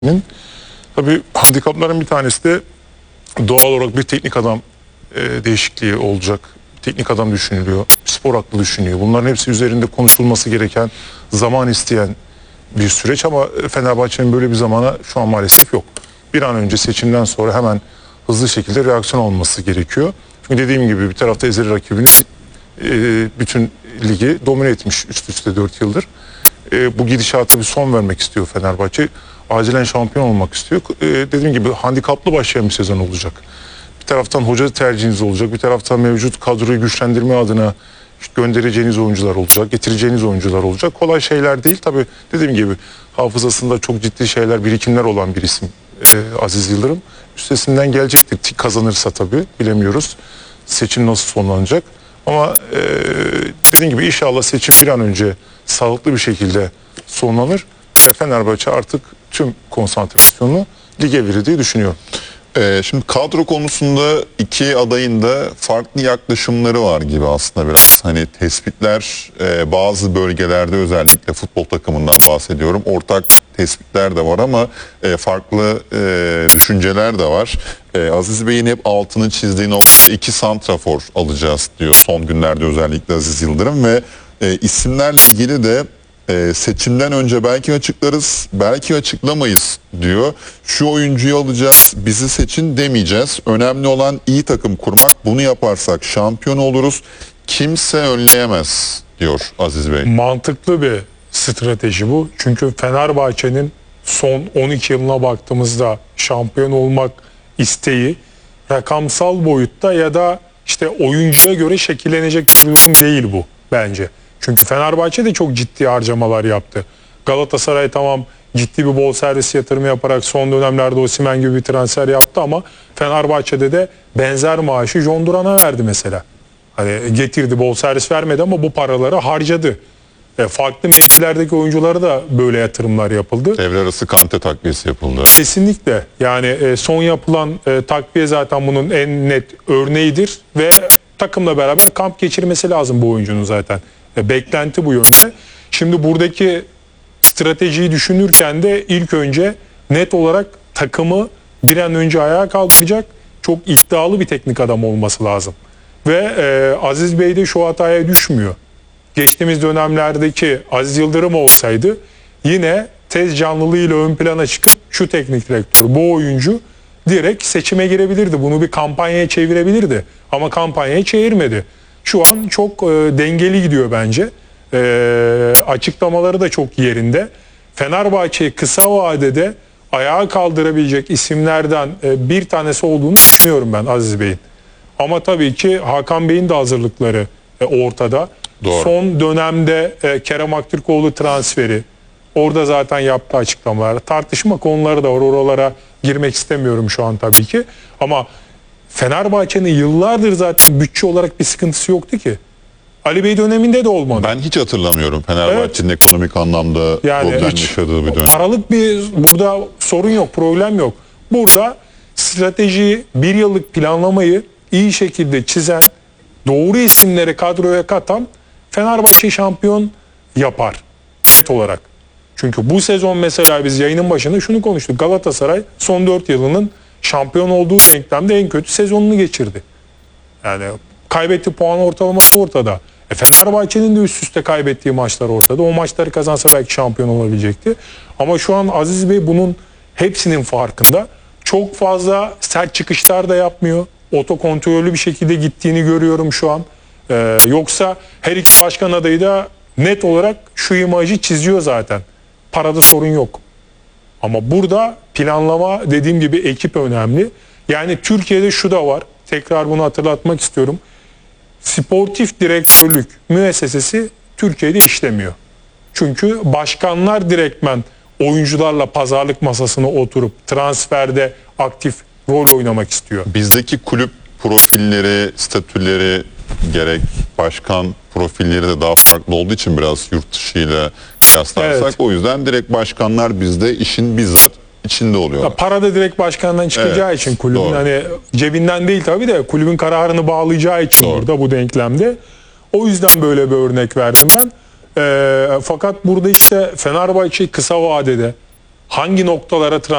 Tabii handikapların bir tanesi de doğal olarak bir teknik adam değişikliği olacak. Teknik adam düşünülüyor, spor aklı düşünüyor. Bunların hepsi üzerinde konuşulması gereken, zaman isteyen bir süreç ama Fenerbahçe'nin böyle bir zamana şu an maalesef yok. Bir an önce seçimden sonra hemen hızlı şekilde reaksiyon olması gerekiyor. Çünkü dediğim gibi bir tarafta ezeli rakibini bütün ligi domine etmiş üst üste 4 yıldır. Bu gidişata bir son vermek istiyor Fenerbahçe. Acilen şampiyon olmak istiyor. Dediğim gibi handikaplı başlayan bir sezon olacak. Bir taraftan hoca tercihiniz olacak. Bir taraftan mevcut kadroyu güçlendirme adına göndereceğiniz oyuncular olacak. Getireceğiniz oyuncular olacak. Kolay şeyler değil. Tabii dediğim gibi hafızasında çok ciddi şeyler, birikimler olan bir isim Aziz Yıldırım. Üstesinden gelecektir. Kazanırsa tabii bilemiyoruz. Seçim nasıl sonlanacak. Ama dediğim gibi inşallah seçim bir an önce sağlıklı bir şekilde sonlanır. Fenerbahçe artık tüm konsantrasyonunu lige verir diye düşünüyorum. Şimdi kadro konusunda iki adayın da farklı yaklaşımları var gibi aslında biraz. Hani tespitler bazı bölgelerde özellikle futbol takımından bahsediyorum. Ortak tespitler de var ama farklı düşünceler de var. Aziz Bey'in hep altını çizdiği nokta 2 santrafor alacağız diyor son günlerde özellikle Aziz Yıldırım ve isimlerle ilgili de seçimden önce belki açıklarız, belki açıklamayız diyor. Şu oyuncuyu alacağız, bizi seçin demeyeceğiz. Önemli olan iyi takım kurmak. Bunu yaparsak şampiyon oluruz. Kimse önleyemez diyor Aziz Bey. Mantıklı bir strateji bu. Çünkü Fenerbahçe'nin son 12 yılına baktığımızda şampiyon olmak isteği rakamsal boyutta ya da işte oyuncuya göre şekillenecek bir durum değil bu bence. Çünkü Fenerbahçe de çok ciddi harcamalar yaptı. Galatasaray tamam ciddi bir bonservis yatırımı yaparak son dönemlerde Osimhen gibi bir transfer yaptı ama Fenerbahçe'de de benzer maaşı John Duran'a verdi mesela. Hani getirdi, bonservis vermedi ama bu paraları harcadı. Farklı mevkilerdeki oyunculara da böyle yatırımlar yapıldı. Devre arası Kante takviyesi yapıldı. Kesinlikle. Yani son yapılan takviye zaten bunun en net örneğidir ve takımla beraber kamp geçirmesi lazım bu oyuncunun zaten. Beklenti bu yönde. Şimdi buradaki stratejiyi düşünürken de ilk önce net olarak takımı bir an önce ayağa kaldıracak çok iddialı bir teknik adam olması lazım. Ve Aziz Bey de şu hataya düşmüyor. Geçtiğimiz dönemlerdeki Aziz Yıldırım olsaydı yine tez canlılığıyla ön plana çıkıp şu teknik direktör, bu oyuncu direkt seçime girebilirdi. Bunu bir kampanyaya çevirebilirdi. Ama kampanyaya çevirmedi. Şu an çok dengeli gidiyor bence. Açıklamaları da çok yerinde. Fenerbahçe'yi kısa vadede ayağa kaldırabilecek isimlerden bir tanesi olduğunu düşünüyorum ben Aziz Bey'in. Ama tabii ki Hakan Bey'in de hazırlıkları ortada. Doğru. Son dönemde Kerem Aktürkoğlu transferi. Orada zaten yaptığı açıklamalar. Tartışma konuları da var. Oralara girmek istemiyorum şu an tabii ki. Ama Fenerbahçe'nin yıllardır zaten bütçe olarak bir sıkıntısı yoktu ki. Ali Bey döneminde de olmadı. Ben hiç hatırlamıyorum Fenerbahçe'nin ekonomik anlamda problem yaşadığı bir dönem. Paralık burada sorun yok, problem yok. Burada stratejiyi, bir yıllık planlamayı iyi şekilde çizen, doğru isimleri kadroya katan Fenerbahçe şampiyon yapar net olarak. Çünkü bu sezon mesela biz yayının başında şunu konuştuk. Galatasaray son 4 yılının şampiyon olduğu denklemde en kötü sezonunu geçirdi. Yani kaybettiği puan ortalaması ortada. Fenerbahçe'nin de üst üste kaybettiği maçlar ortada. O maçları kazansa belki şampiyon olabilecekti. Ama şu an Aziz Bey bunun hepsinin farkında. Çok fazla sert çıkışlar da yapmıyor. Otokontrollü bir şekilde gittiğini görüyorum şu an. Yoksa her iki başkan adayı da net olarak şu imajı çiziyor zaten. Parada sorun yok. Ama burada planlama, dediğim gibi ekip önemli. Yani Türkiye'de şu da var. Tekrar bunu hatırlatmak istiyorum. Sportif direktörlük müessesesi Türkiye'de işlemiyor. Çünkü başkanlar direktmen oyuncularla pazarlık masasına oturup transferde aktif rol oynamak istiyor. Bizdeki kulüp profilleri, statüleri gerek başkan profilleri de daha farklı olduğu için biraz yurt dışı ile kıyaslarsak Evet. o yüzden direkt başkanlar bizde işin bizzat içinde oluyorlar. Para da direkt başkandan çıkacağı için kulübün doğru. hani cebinden değil tabii de kulübün kararını bağlayacağı için Doğru. burada bu denklemde. O yüzden böyle bir örnek verdim ben. Fakat burada işte Fenerbahçe kısa vadede hangi noktalara